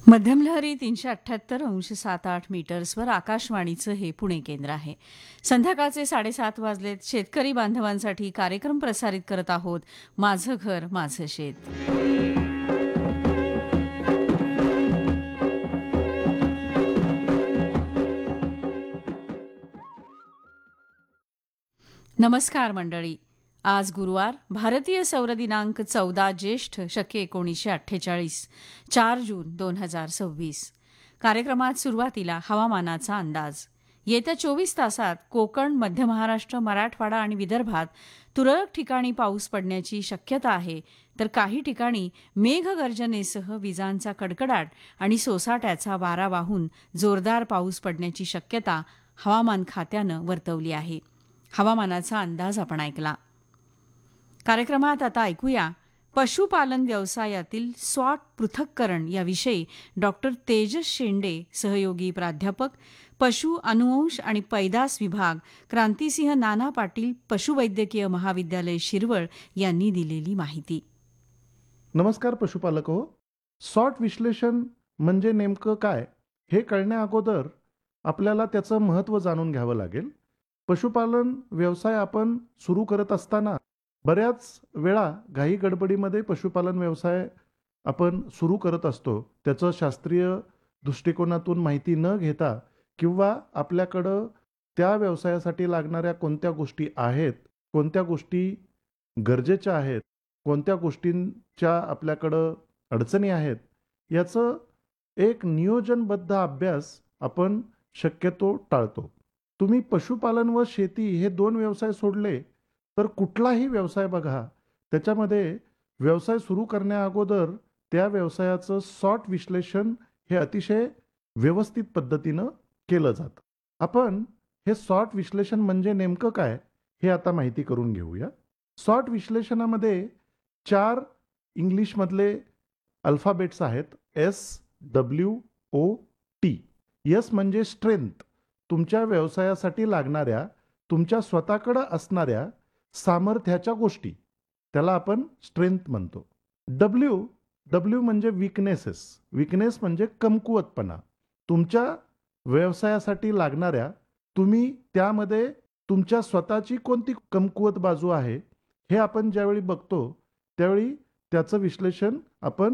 मध्यम लहरी 378.78 मीटर्सवर आकाशवाणीचं हे पुणे केंद्र आहे. संध्याकाळचे 7:30 वाजलेत. शेतकरी बांधवांसाठी कार्यक्रम प्रसारित करत आहोत. माझं घर माझं शेत. नमस्कार मंडळी. आज गुरुवार, भारतीय सौर दिनांक 14 ज्येष्ठ शके 1948, 4 जून 2026. कार्यक्रमात सुरुवातीला हवामानाचा अंदाज. येत्या 24 तासात कोकण, मध्य महाराष्ट्र, मराठवाडा आणि विदर्भात तुरळक ठिकाणी पाऊस पडण्याची शक्यता आहे, तर काही ठिकाणी मेघगर्जनेसह विजांचा कडकडाट आणि सोसाट्याचा वारा वाहून जोरदार पाऊस पडण्याची शक्यता हवामान खात्यानं वर्तवली आहे. हवामानाचा अंदाज आपण ऐकला. कार्यक्रमात आता ऐकूया पशुपालन व्यवसायातील स्वॉट पृथक्करण याविषयी डॉक्टर तेजस शेंडे, सहयोगी प्राध्यापक, पशु अनुवंश आणि पैदास विभाग, क्रांतिसिंह नाना पाटील पशुवैद्यकीय महाविद्यालय शिरवळ यांनी दिलेली माहिती. नमस्कार पशुपालक हो. सॉर्ट विश्लेषण म्हणजे नेमकं काय हे कळण्या अगोदर आपल्याला त्याचं महत्त्व जाणून घ्यावं लागेल. पशुपालन व्यवसाय आपण सुरू करत असताना बऱ्याच वेळा घाई गडबडीमध्ये पशुपालन व्यवसाय आपण सुरू करत असतो. त्याचं शास्त्रीय दृष्टिकोनातून माहिती न घेता किंवा आपल्याकडं त्या व्यवसायासाठी लागणाऱ्या कोणत्या गोष्टी आहेत, कोणत्या गोष्टी गरजेच्या आहेत, कोणत्या गोष्टींच्या आपल्याकडं अडचणी आहेत, याचं एक नियोजनबद्ध अभ्यास आपण शक्यतो टाळतो. तुम्ही पशुपालन व शेती हे 2 व्यवसाय सोडले तर कुठलाही व्यवसाय बघा, त्याच्यामध्ये व्यवसाय सुरू करण्या अगोदर त्या व्यवसायाचं सॉर्ट विश्लेषण हे अतिशय व्यवस्थित पद्धतीनं केलं जातं. आपण हे सॉर्ट विश्लेषण म्हणजे नेमकं काय हे आता माहिती करून घेऊया. सॉर्ट विश्लेषणामध्ये 4 इंग्लिशमधले अल्फाबेट्स आहेत. SWOT. एस म्हणजे स्ट्रेंथ, तुमच्या व्यवसायासाठी लागणाऱ्या, तुमच्या स्वतःकडं असणाऱ्या सामर्थ्याच्या गोष्टी, त्याला आपण स्ट्रेंथ म्हणतो. डब्ल्यू म्हणजे विकनेसेस. विकनेस म्हणजे कमकुवतपणा. तुमच्या व्यवसायासाठी लागणाऱ्या, तुम्ही त्यामध्ये तुमच्या स्वतःची कोणती कमकुवत बाजू आहे हे आपण ज्यावेळी बघतो त्यावेळी त्याचं विश्लेषण आपण